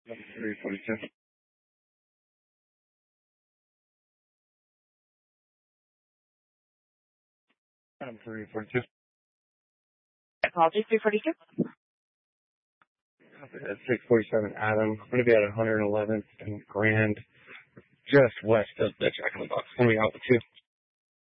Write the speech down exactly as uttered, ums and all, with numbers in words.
three forty-two. I'm three forty-two. Apologies, three forty-two. That's six forty-seven Adam. I'm going to be at one eleventh and Grand, just west of the Jack in the Box. Going to be out with two.